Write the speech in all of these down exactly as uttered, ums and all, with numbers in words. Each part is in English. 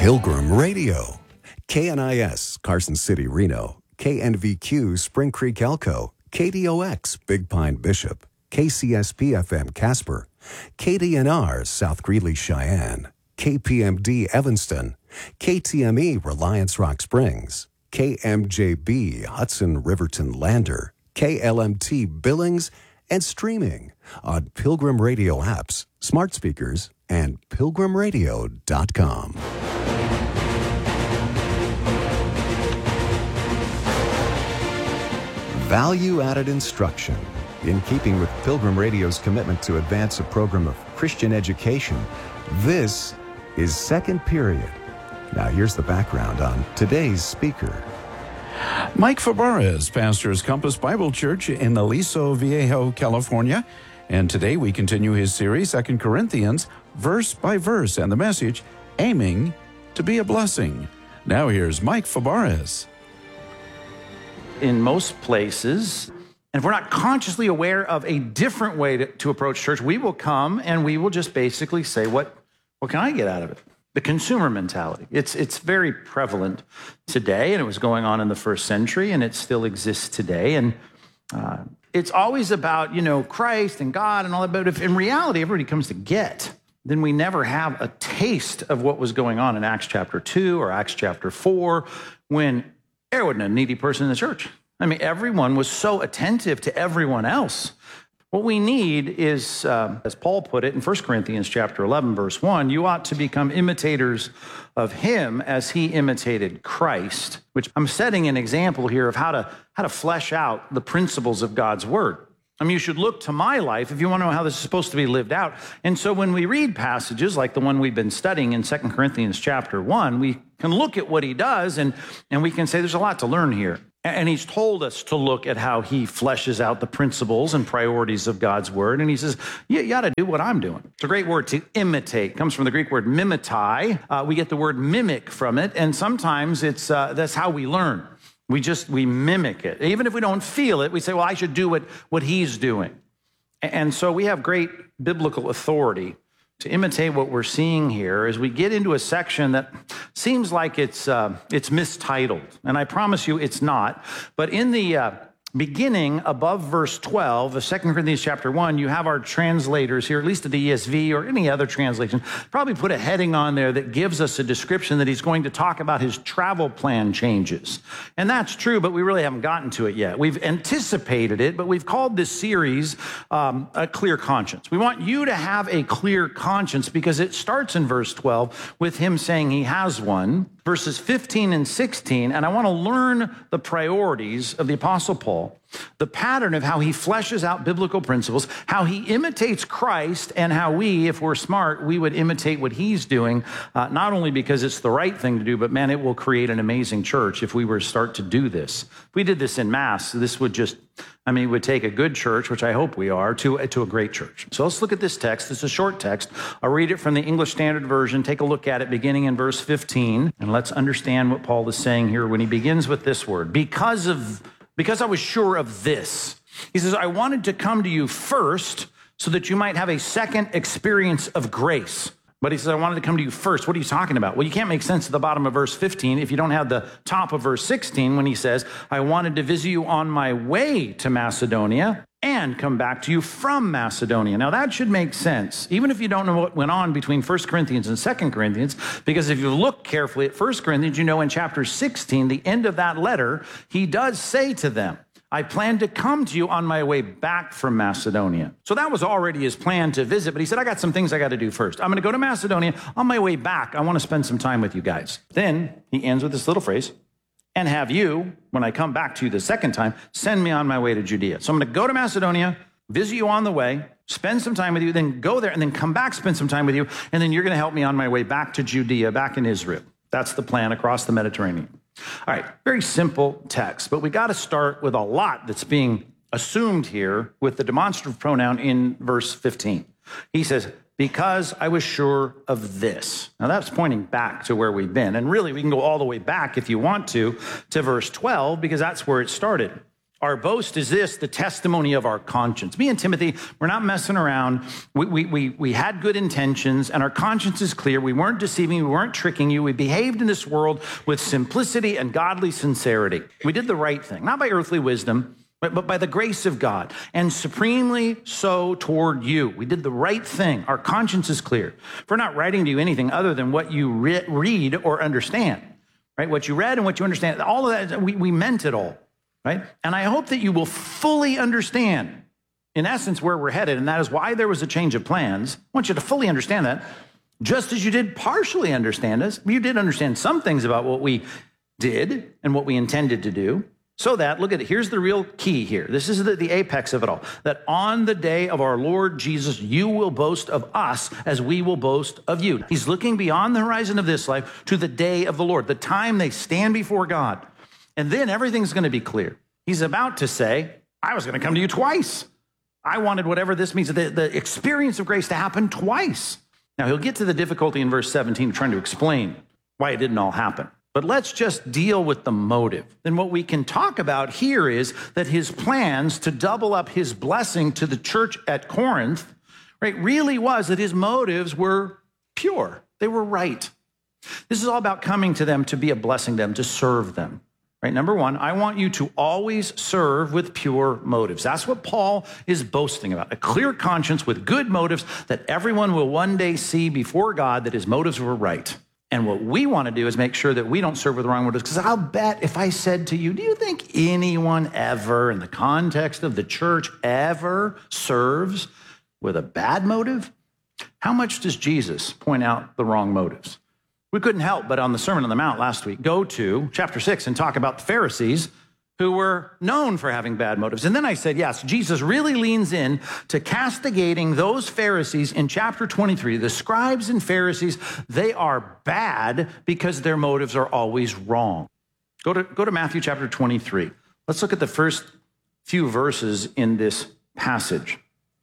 Pilgrim Radio. K N I S, Carson City, Reno. K N V Q, Spring Creek, Elko. K D O X, Big Pine, Bishop. K C S P F M, Casper. K D N R, South Greeley, Cheyenne. K P M D, Evanston. K T M E, Reliance Rock Springs. K M J B, Hudson Riverton Lander. K L M T, Billings. And streaming on Pilgrim Radio apps, smart speakers, and pilgrim radio dot com. Value-added instruction. In keeping with Pilgrim Radio's commitment to advance a program of Christian education, this is Second Period. Now here's the background on today's speaker. Mike Fabarez pastors Compass Bible Church in Aliso Viejo, California. And today we continue his series, Second Corinthians, verse by verse, and the message, Aiming to be a Blessing. Now here's Mike Fabarez. In most places, and if we're not consciously aware of a different way to, to approach church, we will come and we will just basically say, what, what can I get out of it? The consumer mentality. It's it's very prevalent today, and it was going on in the first century, and it still exists today. And uh, it's always about, you know, Christ and God and all that. But if in reality everybody comes to get, then we never have a taste of what was going on in Acts chapter two or Acts chapter four, when there wasn't a needy person in the church. I mean, everyone was so attentive to everyone else. What we need is, uh, as Paul put it in First Corinthians chapter eleven, verse one, you ought to become imitators of him as he imitated Christ, which I'm setting an example here of how to, how to flesh out the principles of God's word. I mean, you should look to my life if you want to know how this is supposed to be lived out. And so when we read passages like the one we've been studying in Second Corinthians chapter one, we can look at what he does and, and we can say there's a lot to learn here. And he's told us to look at how he fleshes out the principles and priorities of God's word. And he says, yeah, you got to do what I'm doing. It's a great word, to imitate. It comes from the Greek word mimetai. Uh, we get the word mimic from it. And sometimes it's uh, that's how we learn. We just, we mimic it. Even if we don't feel it, we say, well, I should do what, what he's doing. And so we have great biblical authority to imitate what we're seeing here as we get into a section that seems like it's uh, it's mistitled. And I promise you it's not. But in the uh, beginning, above verse twelve of Second Corinthians chapter one, you have our translators here, at least at the E S V or any other translation, probably put a heading on there that gives us a description that he's going to talk about his travel plan changes. And that's true, but we really haven't gotten to it yet. We've anticipated it, but we've called this series um, A Clear Conscience. We want you to have a clear conscience because it starts in verse twelve with him saying he has one, verses fifteen and sixteen, and I want to learn the priorities of the Apostle Paul, the pattern of how he fleshes out biblical principles, how he imitates Christ, and how we, if we're smart, we would imitate what he's doing, uh, not only because it's the right thing to do, but man, it will create an amazing church if we were to start to do this. If we did this in mass, this would just, I mean, it would take a good church, which I hope we are, to, to a great church. So let's look at this text. It's a short text. I'll read it from the English Standard Version. Take a look at it beginning in verse fifteen, and let's understand what Paul is saying here when he begins with this word. Because of Because I was sure of this. He says, I wanted to come to you first so that you might have a second experience of grace. But he says, I wanted to come to you first. What are you talking about? Well, you can't make sense of the bottom of verse fifteen if you don't have the top of verse sixteen when he says, I wanted to visit you on my way to Macedonia and come back to you from Macedonia. Now that should make sense, even if you don't know what went on between First Corinthians and Second Corinthians, because if you look carefully at First Corinthians, you know in chapter sixteen, the end of that letter, he does say to them, I plan to come to you on my way back from Macedonia. So that was already his plan to visit, but he said, I got some things I got to do first. I'm going to go to Macedonia. On my way back, I want to spend some time with you guys. Then he ends with this little phrase, and have you, when I come back to you the second time, send me on my way to Judea. So I'm going to go to Macedonia, visit you on the way, spend some time with you, then go there, and then come back, spend some time with you, and then you're going to help me on my way back to Judea, back in Israel. That's the plan across the Mediterranean. All right, very simple text, but we got to start with a lot that's being assumed here with the demonstrative pronoun in verse fifteen. He says, because I was sure of this. Now that's pointing back to where we've been. And really, we can go all the way back if you want to, to verse twelve, because that's where it started. Our boast is this, the testimony of our conscience. Me and Timothy, we're not messing around. We, we, we, we had good intentions, and our conscience is clear. We weren't deceiving you. We weren't tricking you. We behaved in this world with simplicity and godly sincerity. We did the right thing, not by earthly wisdom, but, but by the grace of God, and supremely so toward you. We did the right thing. Our conscience is clear. We're not writing to you anything other than what you re- read or understand, right? What you read and what you understand, all of that, we, we meant it all. Right? And I hope that you will fully understand, in essence, where we're headed, and that is why there was a change of plans. I want you to fully understand that, just as you did partially understand us. You did understand some things about what we did and what we intended to do, so that, look at it, here's the real key here. This is the, the apex of it all, that on the day of our Lord Jesus, you will boast of us as we will boast of you. He's looking beyond the horizon of this life to the day of the Lord, the time they stand before God. And then everything's going to be clear. He's about to say, I was going to come to you twice. I wanted whatever this means, the, the experience of grace to happen twice. Now, he'll get to the difficulty in verse seventeen, trying to explain why it didn't all happen. But let's just deal with the motive. Then what we can talk about here is that his plans to double up his blessing to the church at Corinth, right, really was that his motives were pure. They were right. This is all about coming to them to be a blessing to them, to serve them. Right, number one, I want you to always serve with pure motives. That's what Paul is boasting about, a clear conscience with good motives that everyone will one day see before God that his motives were right. And what we want to do is make sure that we don't serve with the wrong motives, because I'll bet if I said to you, do you think anyone ever in the context of the church ever serves with a bad motive? How much does Jesus point out the wrong motives? We couldn't help but on the Sermon on the Mount last week, go to chapter six and talk about the Pharisees who were known for having bad motives. And then I said, yes, Jesus really leans in to castigating those Pharisees in chapter twenty-three. The scribes and Pharisees, they are bad because their motives are always wrong. Go to, go to Matthew chapter twenty-three. Let's look at the first few verses in this passage.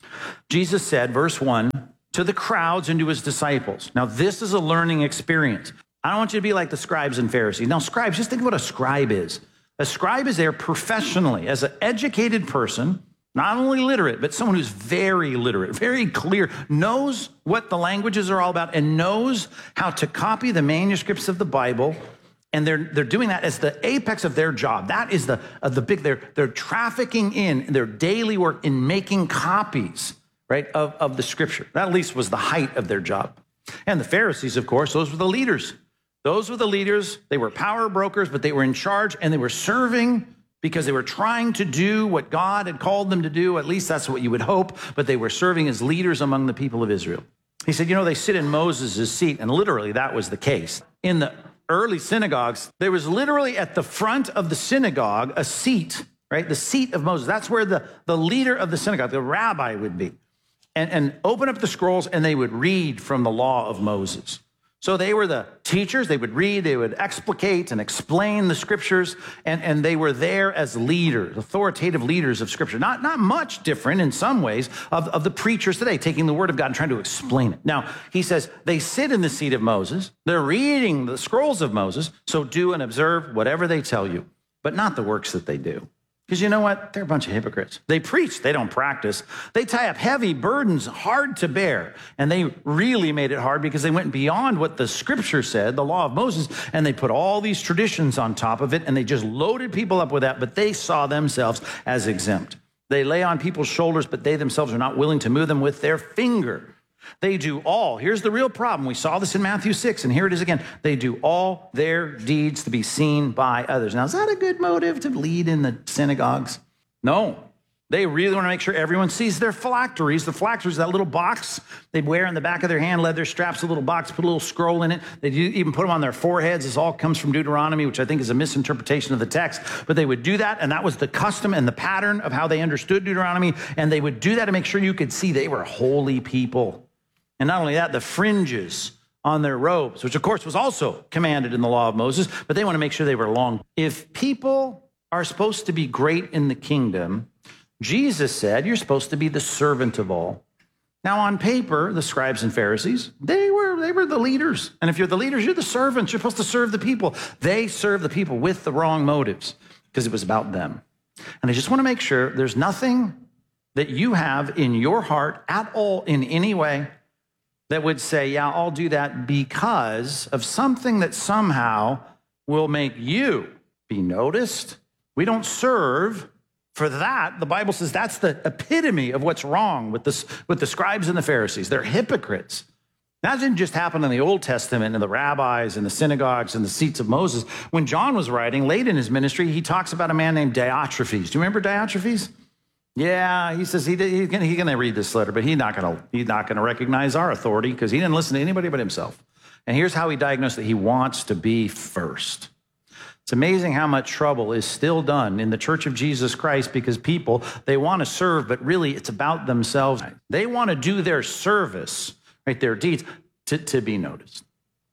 Jesus said, verse one, to the crowds and to his disciples. Now, this is a learning experience. I don't want you to be like the scribes and Pharisees. Now, scribes, just think of what a scribe is. A scribe is there professionally as an educated person, not only literate, but someone who's very literate, very clear, knows what the languages are all about, and knows how to copy the manuscripts of the Bible. And they're they're doing that as the apex of their job. That is the uh, the big. They're they're trafficking in their daily work in making copies, right, of, of the scripture. That at least was the height of their job. And the Pharisees, of course, those were the leaders. Those were the leaders. They were power brokers, but they were in charge, and they were serving because they were trying to do what God had called them to do. At least that's what you would hope, but they were serving as leaders among the people of Israel. He said, you know, they sit in Moses' seat, and literally that was the case. In the early synagogues, there was literally at the front of the synagogue a seat, right? The seat of Moses. That's where the, the leader of the synagogue, the rabbi, would be. And, and open up the scrolls, and they would read from the law of Moses. So they were the teachers. They would read, they would explicate and explain the scriptures, and, and they were there as leaders, authoritative leaders of scripture. Not, not much different in some ways of, of the preachers today, taking the word of God and trying to explain it. Now, he says, they sit in the seat of Moses. They're reading the scrolls of Moses, so do and observe whatever they tell you, but not the works that they do. Because you know what? They're a bunch of hypocrites. They preach, they don't practice. They tie up heavy burdens, hard to bear. And they really made it hard because they went beyond what the scripture said, the law of Moses, and they put all these traditions on top of it, and they just loaded people up with that, but they saw themselves as exempt. They lay on people's shoulders, but they themselves are not willing to move them with their finger. They do all, here's the real problem. We saw this in Matthew six, and here it is again. They do all their deeds to be seen by others. Now, is that a good motive to lead in the synagogues? No. They really want to make sure everyone sees their phylacteries. The phylacteries, that little box they'd wear in the back of their hand, leather straps, a little box, put a little scroll in it. They even put them on their foreheads. This all comes from Deuteronomy, which I think is a misinterpretation of the text. But they would do that, and that was the custom and the pattern of how they understood Deuteronomy. And they would do that to make sure you could see they were holy people. And not only that, the fringes on their robes, which of course was also commanded in the law of Moses, but they want to make sure they were long. If people are supposed to be great in the kingdom, Jesus said, you're supposed to be the servant of all. Now on paper, the scribes and Pharisees, they were, they were the leaders. And if you're the leaders, you're the servants. You're supposed to serve the people. They serve the people with the wrong motives because it was about them. And I just want to make sure there's nothing that you have in your heart at all in any way that would say, yeah, I'll do that because of something that somehow will make you be noticed. We don't serve for that. The Bible says that's the epitome of what's wrong with, this, with the scribes and the Pharisees. They're hypocrites. That didn't just happen in the Old Testament and the rabbis and the synagogues and the seats of Moses. When John was writing, late in his ministry, he talks about a man named Diotrephes. Do you remember Diotrephes? Yeah, he says he, he's going he to read this letter, but he's not going to he's not going to recognize our authority because he didn't listen to anybody but himself. And here's how he diagnosed that he wants to be first. It's amazing how much trouble is still done in the Church of Jesus Christ because people, they want to serve, but really it's about themselves. They want to do their service, right, their deeds, to, to be noticed.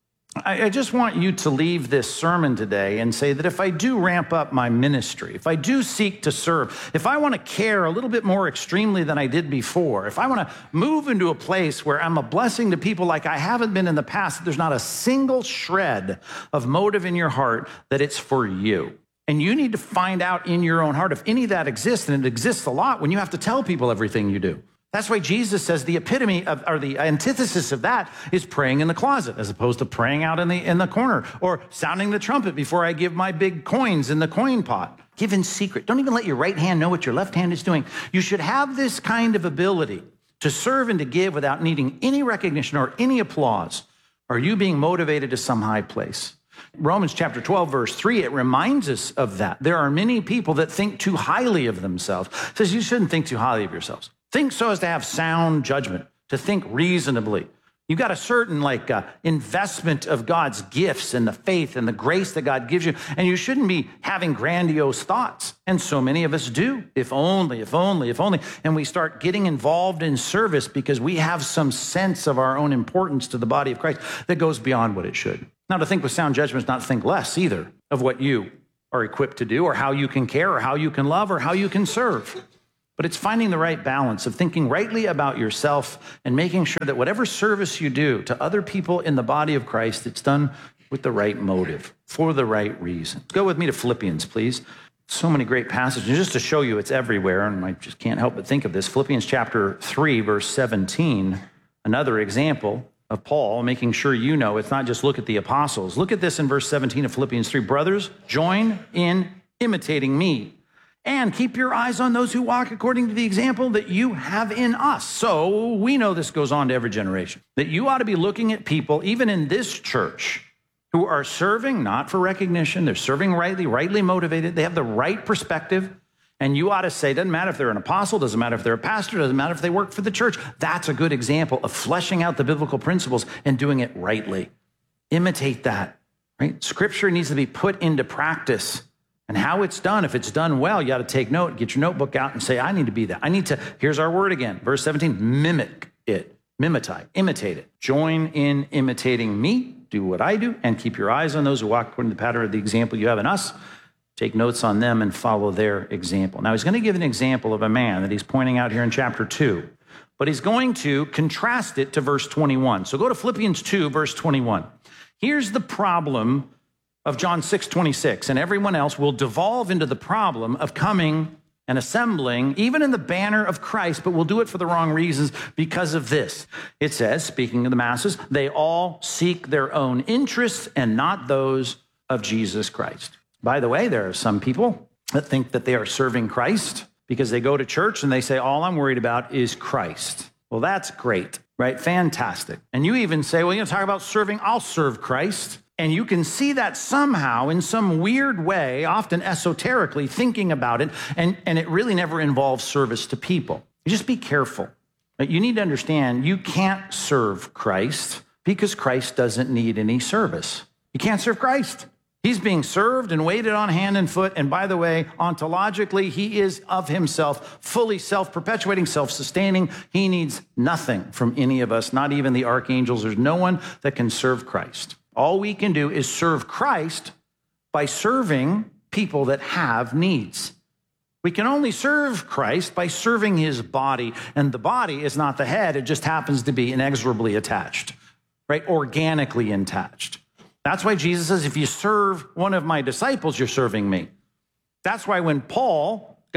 I, I just want you to leave this sermon today and say that if I do ramp up my ministry, if I do seek to serve, if I want to care a little bit more extremely than I did before, if I want to move into a place where I'm a blessing to people like I haven't been in the past, there's not a single shred of motive in your heart that it's for you. And you need to find out in your own heart if any of that exists, and it exists a lot when you have to tell people everything you do. That's why Jesus says the epitome of, or the antithesis of that is praying in the closet as opposed to praying out in the, in the corner or sounding the trumpet before I give my big coins in the coin pot. Give in secret. Don't even let your right hand know what your left hand is doing. You should have this kind of ability to serve and to give without needing any recognition or any applause. Are you being motivated to some high place? Romans chapter twelve, verse three, it reminds us of that. There are many people that think too highly of themselves. It says you shouldn't think too highly of yourselves. Think so as to have sound judgment, to think reasonably. You've got a certain like uh, investment of God's gifts and the faith and the grace that God gives you, and you shouldn't be having grandiose thoughts. And so many of us do. If only, if only, if only. And we start getting involved in service because we have some sense of our own importance to the body of Christ that goes beyond what it should. Now, to think with sound judgment is not to think less either of what you are equipped to do or how you can care or how you can love or how you can serve. But it's finding the right balance of thinking rightly about yourself and making sure that whatever service you do to other people in the body of Christ, it's done with the right motive, for the right reason. Go with me to Philippians, please. So many great passages. Just to show you it's everywhere, and I just can't help but think of this. Philippians chapter three, verse seventeen, another example of Paul making sure you know it's not just look at the apostles. Look at this in verse seventeen of Philippians three. Brothers, join in imitating me. And keep your eyes on those who walk according to the example that you have in us. So we know this goes on to every generation, that you ought to be looking at people, even in this church, who are serving not for recognition. They're serving rightly, rightly motivated. They have the right perspective. And you ought to say, doesn't matter if they're an apostle, doesn't matter if they're a pastor, doesn't matter if they work for the church. That's a good example of fleshing out the biblical principles and doing it rightly. Imitate that, right? Scripture needs to be put into practice. And how it's done, if it's done well, you got to take note, get your notebook out and say, I need to be that. I need to, here's our word again, verse seventeen, mimic it, mimetize, imitate it. Join in imitating me, do what I do, and keep your eyes on those who walk according to the pattern of the example you have in us. Take notes on them and follow their example. Now, he's going to give an example of a man that he's pointing out here in chapter two, but he's going to contrast it to verse twenty-one. So go to Philippians two, verse twenty-one. Here's the problem of John six twenty-six, and everyone else will devolve into the problem of coming and assembling, even in the banner of Christ, but we'll do it for the wrong reasons because of this. It says, speaking of the masses, they all seek their own interests and not those of Jesus Christ. By the way, there are some people that think that they are serving Christ because they go to church and they say, all I'm worried about is Christ. Well, that's great, right? Fantastic. And you even say, well, you know, talk about serving, I'll serve Christ. And you can see that somehow in some weird way, often esoterically thinking about it, and, and it really never involves service to people. You just be careful. You need to understand you can't serve Christ because Christ doesn't need any service. You can't serve Christ. He's being served and waited on hand and foot. And by the way, ontologically, he is of himself, fully self-perpetuating, self-sustaining. He needs nothing from any of us, not even the archangels. There's no one that can serve Christ. All we can do is serve Christ by serving people that have needs. We can only serve Christ by serving his body, and the body is not the head. It just happens to be inexorably attached, right? Organically attached. That's why Jesus says, if you serve one of my disciples, you're serving me. That's why when Paul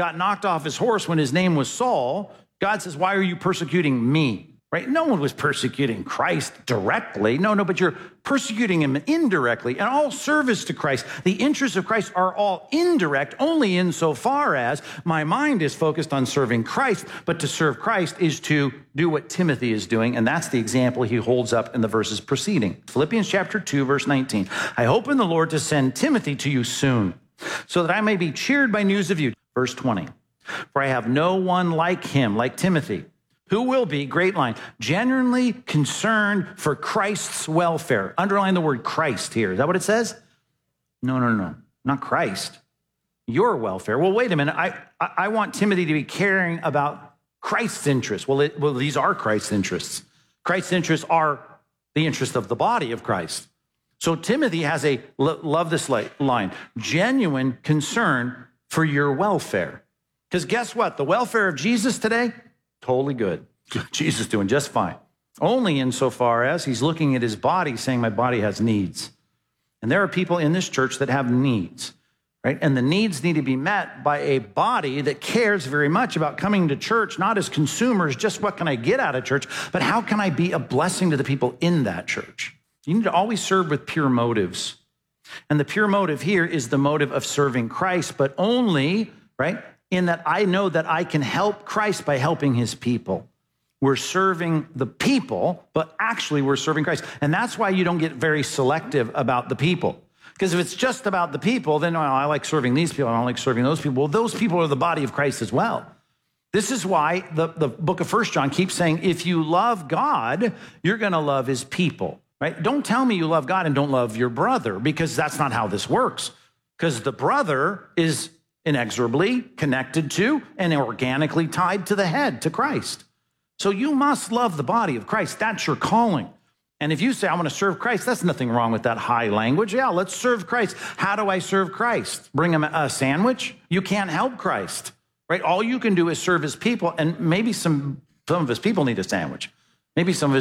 got knocked off his horse when his name was Saul, God says, why are you persecuting me? Right? No one was persecuting Christ directly. No, no, but you're persecuting him indirectly. And all service to Christ, the interests of Christ are all indirect, only insofar as my mind is focused on serving Christ. But to serve Christ is to do what Timothy is doing. And that's the example he holds up in the verses preceding. Philippians chapter two, verse nineteen. I hope in the Lord to send Timothy to you soon, so that I may be cheered by news of you. Verse twenty. For I have no one like him, like Timothy, who will be, great line, genuinely concerned for Christ's welfare. Underline the word Christ here. Is that what it says? No, no, no, not Christ. Your welfare. Well, wait a minute. I, I want Timothy to be caring about Christ's interests. Well, it, well, these are Christ's interests. Christ's interests are the interest of the body of Christ. So Timothy has a, love this line, genuine concern for your welfare. Because guess what? The welfare of Jesus today, totally good. Jesus doing just fine. Only insofar as he's looking at his body saying, my body has needs. And there are people in this church that have needs, right? And the needs need to be met by a body that cares very much about coming to church, not as consumers, just what can I get out of church, but how can I be a blessing to the people in that church? You need to always serve with pure motives. And the pure motive here is the motive of serving Christ, but only, right, in that I know that I can help Christ by helping his people. We're serving the people, but actually we're serving Christ. And that's why you don't get very selective about the people. Because if it's just about the people, then oh, I like serving these people, I don't like serving those people. Well, those people are the body of Christ as well. This is why the, the book of First John keeps saying, if you love God, you're going to love his people. Right? Don't tell me you love God and don't love your brother, because that's not how this works. Because the brother is inexorably connected to and organically tied to the head, to Christ. So you must love the body of Christ. That's your calling. And if you say, I want to serve Christ, that's nothing wrong with that high language. Yeah, let's serve Christ. How do I serve Christ? Bring him a sandwich? You can't help Christ, right? All you can do is serve his people, and maybe some, some of his people need a sandwich. Maybe some of his